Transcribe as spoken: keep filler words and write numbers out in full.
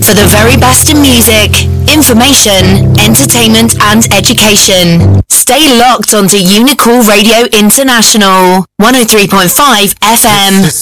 for the very best in music, information, entertainment and education. Stay locked onto Unicool Radio International, one oh three point five F M.